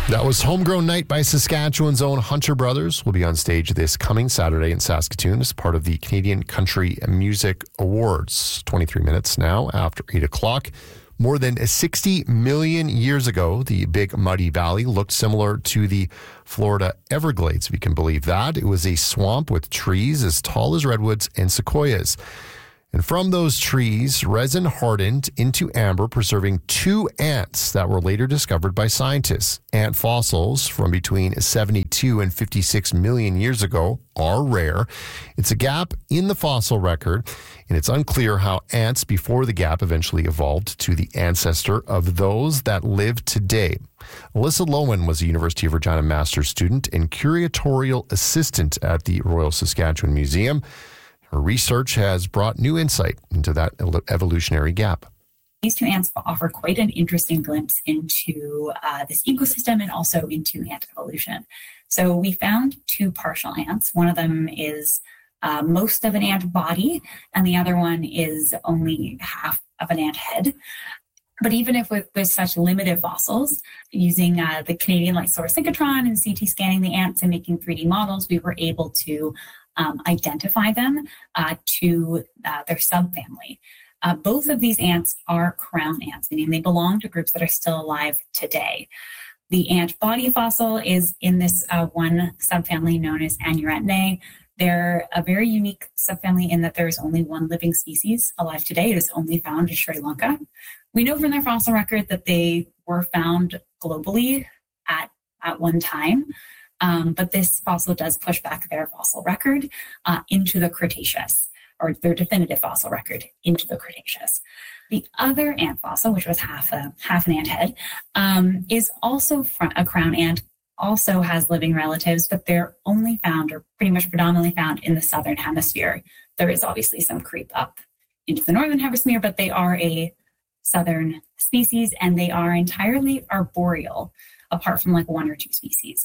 That was Homegrown Night by Saskatchewan's own Hunter Brothers. Will be on stage this coming Saturday in Saskatoon as part of the Canadian Country Music Awards. 23 minutes now after 8 o'clock. More than 60 million years ago, the Big Muddy Valley looked similar to the Florida Everglades, if you can believe that. It was a swamp with trees as tall as redwoods and sequoias. And from those trees, resin hardened into amber, preserving 2 ants that were later discovered by scientists. Ant fossils from between 72 and 56 million years ago are rare. It's a gap in the fossil record, and it's unclear how ants before the gap eventually evolved to the ancestor of those that live today. Alyssa Lowen was a University of Regina master's student and curatorial assistant at the Royal Saskatchewan Museum. Her research has brought new insight into that evolutionary gap. These 2 ants offer quite an interesting glimpse into this ecosystem and also into ant evolution. So we found 2 partial ants. One of them is most of an ant body, and the other one is only half of an ant head. But even if with such limited fossils, using the Canadian Light Source synchrotron and CT scanning the ants and making 3D models, we were able to identify them to their subfamily. Both of these ants are crown ants, meaning they belong to groups that are still alive today. The ant body fossil is in this one subfamily known as Anuretinae. They're a very unique subfamily in that there's only one living species alive today. It is only found in Sri Lanka. We know from their fossil record that they were found globally at one time. But this fossil does push back their fossil record into the Cretaceous, or their definitive fossil record into the Cretaceous. The other ant fossil, which was half an ant head, is also a crown ant, also has living relatives, but they're only found, or pretty much predominantly found, in the southern hemisphere. There is obviously some creep up into the northern hemisphere, but they are a southern species, and they are entirely arboreal, apart from like 1 or 2 species.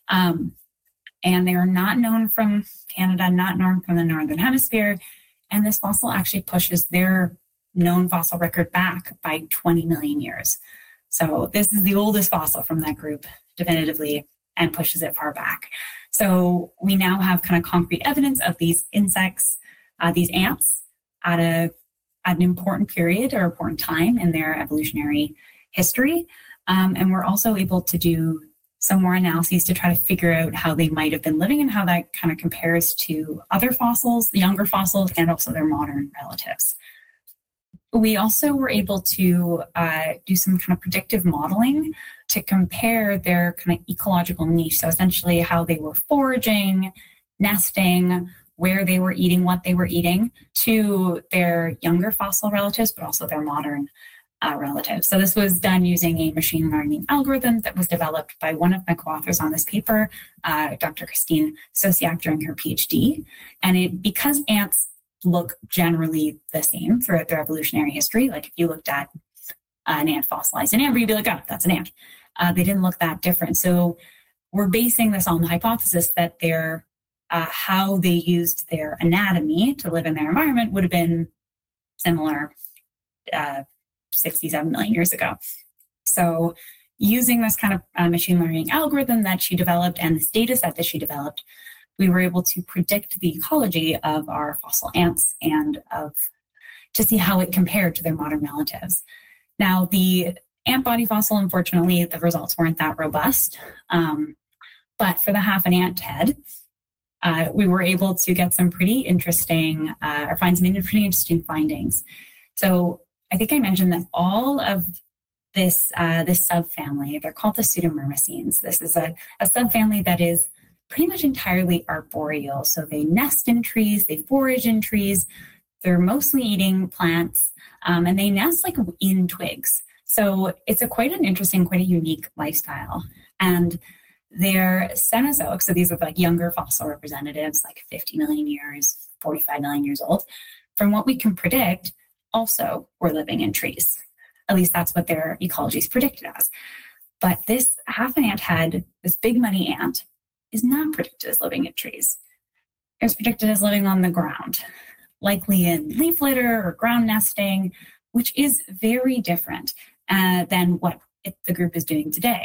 And they are not known from Canada, not known from the Northern Hemisphere. And this fossil actually pushes their known fossil record back by 20 million years. So this is the oldest fossil from that group definitively, and pushes it far back. So we now have kind of concrete evidence of these insects, these ants, at an important period or important time in their evolutionary history. And we're also able to do some more analyses to try to figure out how they might have been living and how that kind of compares to other fossils, the younger fossils, and also their modern relatives. We also were able to do some kind of predictive modeling to compare their kind of ecological niche. So essentially how they were foraging, nesting, where they were eating, what they were eating, to their younger fossil relatives, but also their modern relatives. So this was done using a machine learning algorithm that was developed by one of my co-authors on this paper, Dr. Christine Sosiak, during her PhD. And because ants look generally the same throughout their evolutionary history, like if you looked at an ant fossilized in amber, you'd be like, oh, that's an ant. They didn't look that different. So we're basing this on the hypothesis that their how they used their anatomy to live in their environment would have been similar 67 million years ago. So using this kind of machine learning algorithm that she developed and this data set that she developed, we were able to predict the ecology of our fossil ants and to see how it compared to their modern relatives. Now, the ant body fossil, unfortunately, the results weren't that robust. But for the half an ant head, we were able to get some pretty interesting, or find some pretty interesting findings. So I think I mentioned that all of this subfamily, they're called the pseudomyrmecines. This is a subfamily that is pretty much entirely arboreal. So they nest in trees, they forage in trees, they're mostly eating plants, and they nest like in twigs. So it's quite an interesting, quite a unique lifestyle. And they're Cenozoic, so these are like younger fossil representatives, like 50 million years, 45 million years old. From what we can predict, also were living in trees. At least that's what their ecology is predicted as. But this half an ant head, this big muddy ant, is not predicted as living in trees. It's predicted as living on the ground, likely in leaf litter or ground nesting, which is very different than what the group is doing today.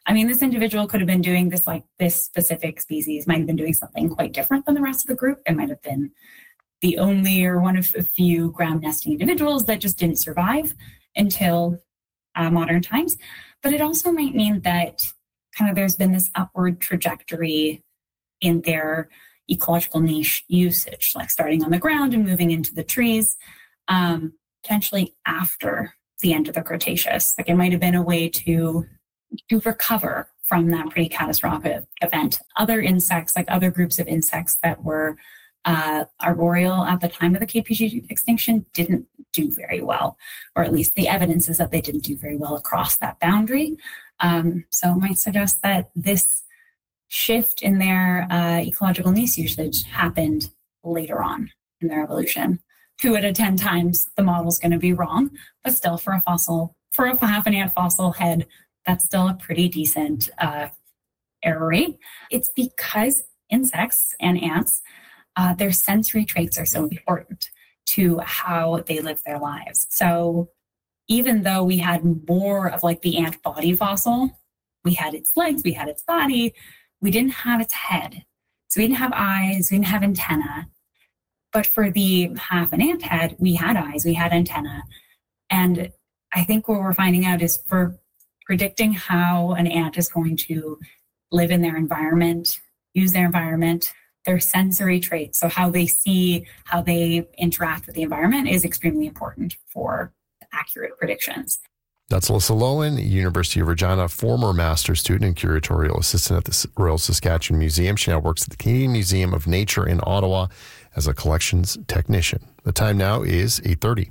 I mean, this individual could have been doing this, like this specific species might have been doing something quite different than the rest of the group. It might have been the only or one of a few ground nesting individuals that just didn't survive until modern times. But it also might mean that kind of there's been this upward trajectory in their ecological niche usage, like starting on the ground and moving into the trees, potentially after the end of the Cretaceous. Like it might have been a way to recover from that pretty catastrophic event. Other insects, like other groups of insects that were arboreal at the time of the KPG extinction, didn't do very well, or at least the evidence is that they didn't do very well across that boundary. So it might suggest that this shift in their ecological niche usage happened later on in their evolution. 2 out of 10 times the model's going to be wrong, but still for a half an ant fossil head, that's still a pretty decent error rate. It's because insects and ants, their sensory traits are so important to how they live their lives. So even though we had more of like the ant body fossil, we had its legs, we had its body, we didn't have its head. So we didn't have eyes, we didn't have antenna. But for the half an ant head, we had eyes, we had antenna. And I think what we're finding out is for predicting how an ant is going to live in their environment, use their environment, their sensory traits, so how they see, how they interact with the environment is extremely important for accurate predictions. That's Alyssa Lowen, University of Regina, former master's student and curatorial assistant at the Royal Saskatchewan Museum. She now works at the Canadian Museum of Nature in Ottawa as a collections technician. The time now is 8:30.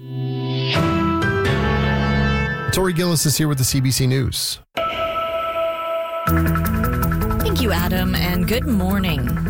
Tori Gillis is here with the CBC News. Thank you, Adam, and good morning.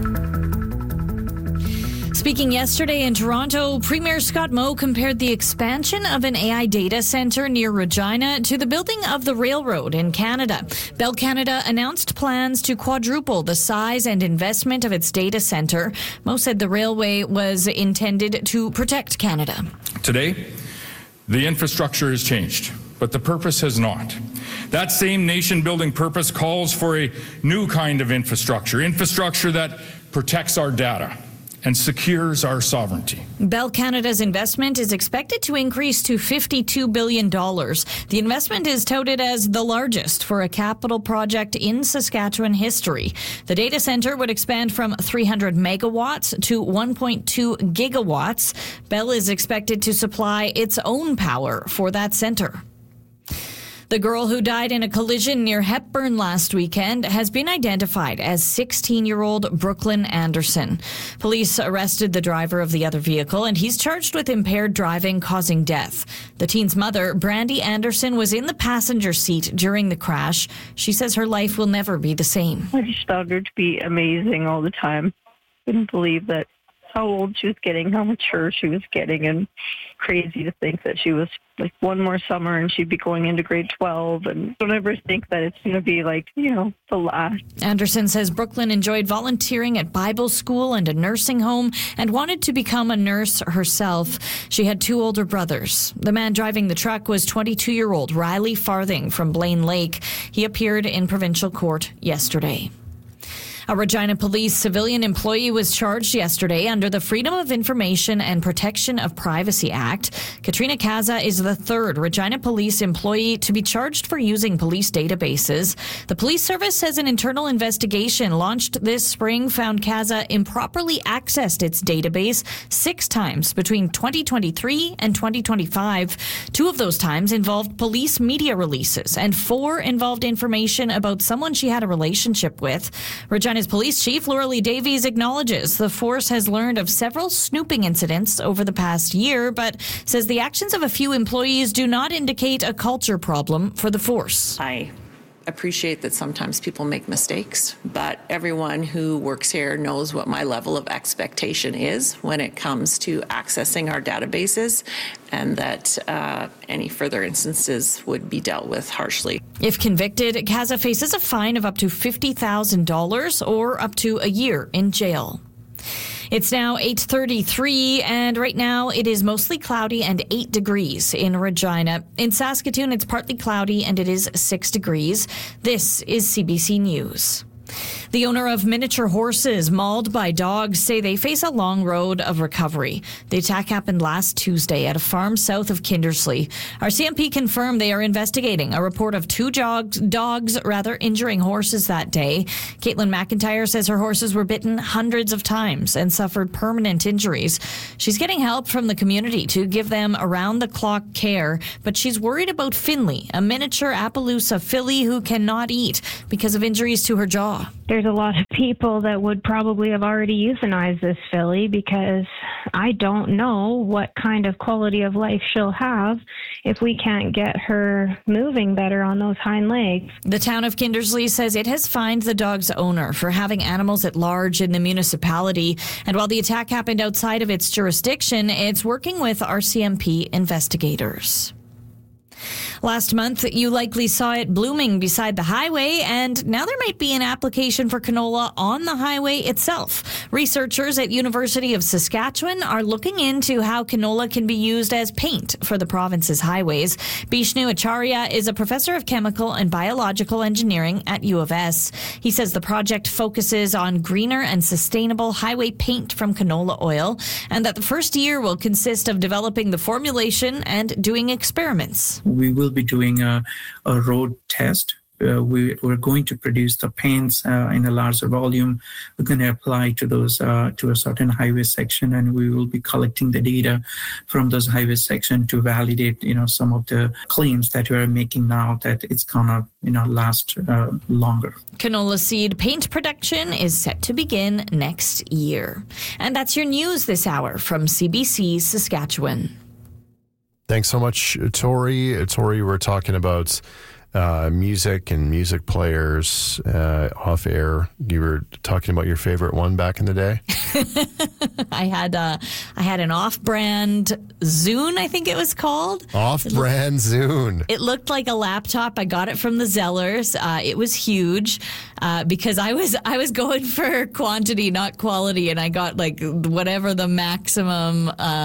Speaking yesterday in Toronto, Premier Scott Moe compared the expansion of an AI data centre near Regina to the building of the railroad in Canada. Bell Canada announced plans to quadruple the size and investment of its data centre. Moe said the railway was intended to protect Canada. Today, the infrastructure has changed, but the purpose has not. That same nation-building purpose calls for a new kind of infrastructure that protects our data and secures our sovereignty. Bell Canada's investment is expected to increase to $52 billion. The investment is touted as the largest for a capital project in Saskatchewan history. The data centre would expand from 300 megawatts to 1.2 gigawatts. Bell is expected to supply its own power for that centre. The girl who died in a collision near Hepburn last weekend has been identified as 16-year-old Brooklyn Anderson. Police arrested the driver of the other vehicle, and he's charged with impaired driving causing death. The teen's mother, Brandy Anderson, was in the passenger seat during the crash. She says her life will never be the same. I just found her to be amazing all the time. Couldn't believe that how old she was getting, how mature she was getting, and crazy to think that she was like one more summer and she'd be going into grade 12, and don't ever think that it's going to be like, the last. Anderson says Brooklyn enjoyed volunteering at Bible school and a nursing home and wanted to become a nurse herself. She had 2 older brothers. The man driving the truck was 22-year-old Riley Farthing from Blaine Lake. He appeared in provincial court yesterday. A Regina Police civilian employee was charged yesterday under the Freedom of Information and Protection of Privacy Act. Katrina Kaza is the 3rd Regina Police employee to be charged for using police databases. The police service says an internal investigation launched this spring found Kaza improperly accessed its database 6 times between 2023 and 2025. 2 of those times involved police media releases, and 4 involved information about someone she had a relationship with. Regina's police chief, Laura Lee Davies, acknowledges the force has learned of several snooping incidents over the past year, but says the actions of a few employees do not indicate a culture problem for the force. I appreciate that sometimes people make mistakes, but everyone who works here knows what my level of expectation is when it comes to accessing our databases, and that any further instances would be dealt with harshly. If convicted, Kaza faces a fine of up to $50,000 or up to a year in jail. It's now 8:33, and right now it is mostly cloudy and 8 degrees in Regina. In Saskatoon, it's partly cloudy and it is 6 degrees. This is CBC News. The owner of miniature horses mauled by dogs say they face a long road of recovery. The attack happened last Tuesday at a farm south of Kindersley. RCMP confirmed they are investigating a report of two dogs injuring horses that day. Caitlin McIntyre says her horses were bitten hundreds of times and suffered permanent injuries. She's getting help from the community to give them around-the-clock care, but she's worried about Finley, a miniature Appaloosa filly who cannot eat because of injuries to her jaw. There's a lot of people that would probably have already euthanized this filly because I don't know what kind of quality of life she'll have if we can't get her moving better on those hind legs. The town of Kindersley says it has fined the dog's owner for having animals at large in the municipality. And while the attack happened outside of its jurisdiction, it's working with RCMP investigators. Last month, you likely saw it blooming beside the highway, and now there might be an application for canola on the highway itself. Researchers at University of Saskatchewan are looking into how canola can be used as paint for the province's highways. Bishnu Acharya is a professor of chemical and biological engineering at U of S. He says the project focuses on greener and sustainable highway paint from canola oil, and that the first year will consist of developing the formulation and doing experiments. We will be doing a road test. We're going to produce the paints in a larger volume. We're going to apply to those to a certain highway section, and we will be collecting the data from those highway section to validate, some of the claims that we are making now that it's gonna, last longer. Canola seed paint production is set to begin next year. And that's your news this hour from CBC Saskatchewan. Thanks so much, Tori. Tori, we're talking about music and music players off air. You were talking about your favorite one back in the day. I had an off-brand Zune, I think it was called. Off-brand Zune. It looked like a laptop. I got it from the Zellers. It was huge because I was going for quantity, not quality, and I got whatever the maximum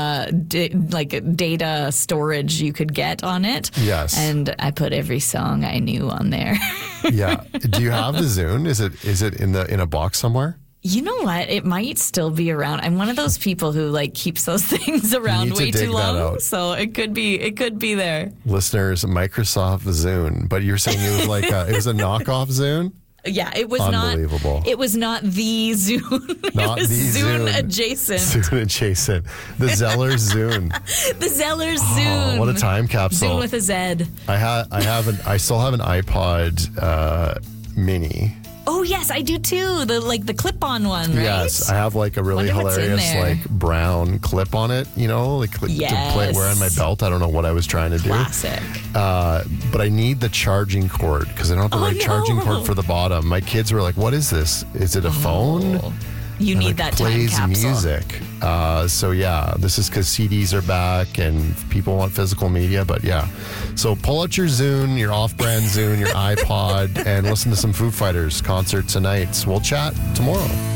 data storage you could get on it. Yes, and I put every song I knew on there. Yeah. Do you have the Zune? Is it in a box somewhere? You know what? It might still be around. I'm one of those people who keeps those things around way too long. So it could be there. Listeners, Microsoft Zune, but you're saying it was it was a knockoff Zune? Yeah, it was unbelievable. It was not the Zune. Not it was the Zune adjacent. Zune adjacent. The Zellers Zune. The Zellers Zune. What a time capsule. Zune with a Z. I still have an iPod Mini. Oh yes, I do too. The clip-on one, right? Yes, I have a really hilarious brown clip on it. To play wear on my belt. I don't know what I was trying to do. Classic. But I need the charging cord because I don't have the right charging cord for the bottom. My kids were like, "What is this? Is it a phone?" You need that time capsule. Plays music. So yeah, this is because CDs are back and people want physical media. But yeah, so pull out your Zune, your off-brand Zune, your iPod, and listen to some Foo Fighters concert tonight. We'll chat tomorrow.